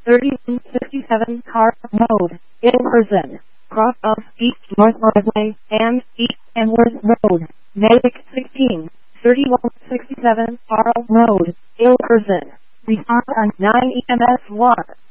3167 car mode, Ilverston, cross of East North Broadway and East Enworth Road, Medic 16, 3167 Carl Road, Ilverston. Respond on 9 EMS 1.